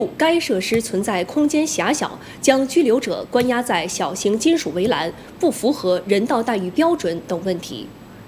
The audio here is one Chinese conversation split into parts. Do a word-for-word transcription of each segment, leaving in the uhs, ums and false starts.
该设施存在空间狭小，将拘留者关押在小型金属围栏，不符合人道待遇标准等问题。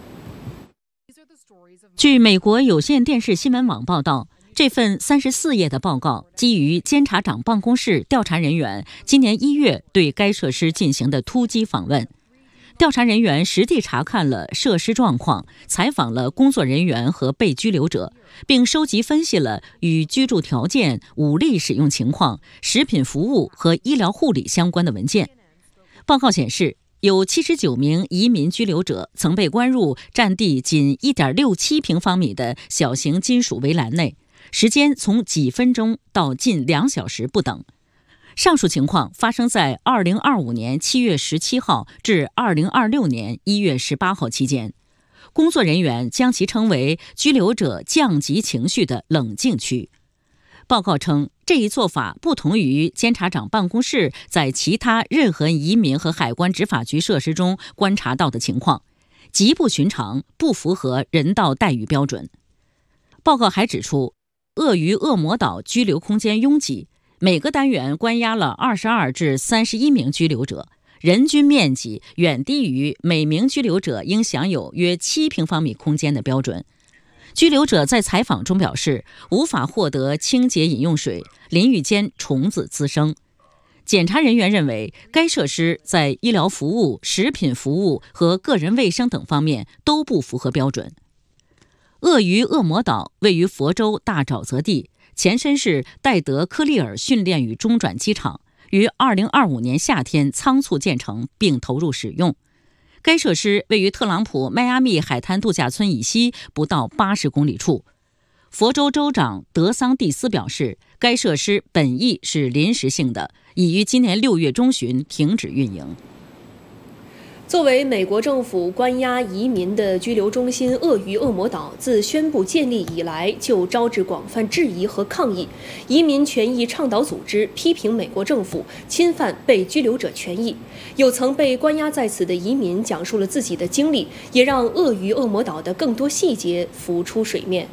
据美国有线电视新闻网报道，这份三十四页的报告基于监察长办公室调查人员今年一月对该设施进行的突击访问。调查人员实地查看了设施状况，采访了工作人员和被拘留者，并收集分析了与居住条件、武力使用情况、食品服务和医疗护理相关的文件。报告显示，有七十九名移民拘留者曾被关入占地仅 一点六七平方米的小型金属围栏内，时间从几分钟到近两小时不等。上述情况发生在二零二五年七月十七号至二零二六年一月十八号期间。工作人员将其称为拘留者降级情绪的冷静区。报告称，这一做法不同于监察长办公室在其他任何移民和海关执法局设施中观察到的情况，极不寻常，不符合人道待遇标准。报告还指出，鳄鱼恶魔岛拘留空间拥挤，每个单元关押了二十二至三十一名拘留者，人均面积远低于每名拘留者应享有约七平方米空间的标准。拘留者在采访中表示，无法获得清洁饮用水，淋浴间虫子滋生。检查人员认为，该设施在医疗服务、食品服务和个人卫生等方面都不符合标准。鳄鱼恶魔岛位于佛州大沼泽地，前身是戴德科利尔训练与中转机场，于二零二五年夏天仓促建成并投入使用。该设施位于特朗普迈阿密海滩度假村以西不到八十公里处。佛州州长德桑蒂斯表示，该设施本意是临时性的，已于今年六月中旬停止运营。 作为美国政府关押移民的拘留中心，鳄鱼恶魔岛自宣布建立以来就招致广泛质疑和抗议。移民权益倡导组织批评美国政府侵犯被拘留者权益。有曾被关押在此的移民讲述了自己的经历，也让鳄鱼恶魔岛的更多细节浮出水面。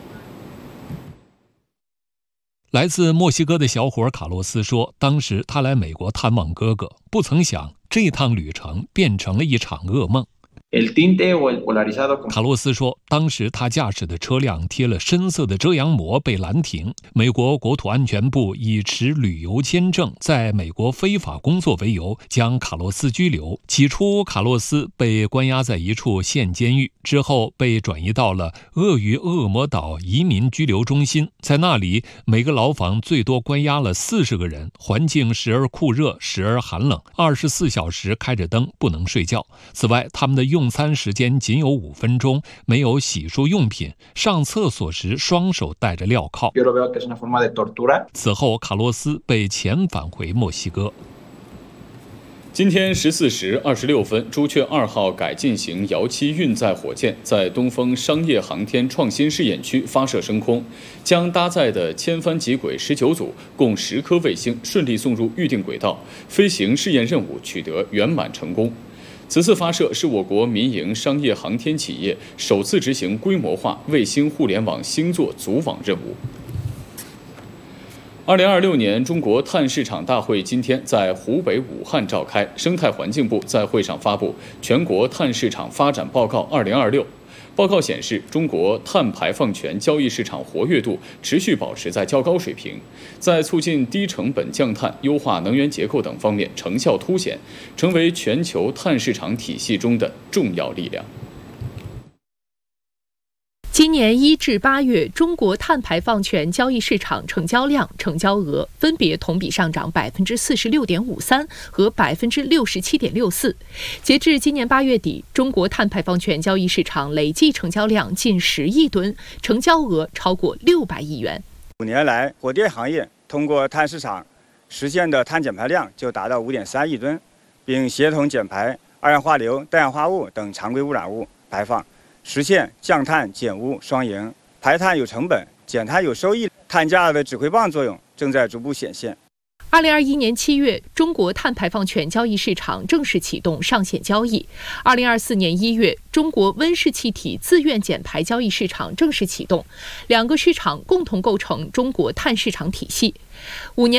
来自墨西哥的小伙卡洛斯说，当时他来美国探望哥哥，不曾想这趟旅程变成了一场噩梦。卡洛斯说，当时他驾驶的车辆贴了深色的遮阳膜被拦停，美国国土安全部以持旅游签证在美国非法工作为由将卡洛斯拘留。起初卡洛斯被关押在一处县监狱，之后被转移到了鳄鱼恶魔岛移民拘留中心，在那里每个牢房最多关押了四十个人，环境时而酷热时而寒冷，二十四小时开着灯，不能睡觉。此外，他们的用餐时间仅有五分钟，没有洗漱用品，上厕所时双手戴着镣铐。此后卡洛斯被遣返回墨西哥。 今天十四时二十六分，朱雀二号改进型遥七运载火箭在东风商业航天创新试验区发射升空，将搭载的千帆极轨十九组共十颗卫星顺利送入预定轨道，飞行试验任务取得圆满成功。此次发射是我国民营商业航天企业首次执行规模化卫星互联网星座组网任务。二零二六年中国碳市场大会今天在湖北武汉召开，生态环境部在会上发布《全国碳市场发展报告二零二六》。报告显示，中国碳排放权交易市场活跃度持续保持在较高水平，在促进低成本降碳、优化能源结构等方面成效凸显，成为全球碳市场体系中的重要力量。 今年一至八月，中国碳排放权交易市场成交量、成交额分别同比上涨百分之四十六点五三和百分之六十七点六四。截至今年八月底，中国碳排放权交易市场累计成交量近十亿吨，成交额超过六百亿元。 五年来，火电行业通过碳市场实现的碳减排量就达到五点三亿吨，并协同减排二氧化硫、氮氧化物等常规污染物排放。实现降碳减污双赢，排碳有成本，减碳有收益，碳价的指挥棒作用正在逐步显现。 二零二一年七月，中国碳排放权交易市场正式启动上线交易。二零二四年一月，中国温室气体自愿减排交易市场正式启动，两个市场共同构成中国碳市场体系。五年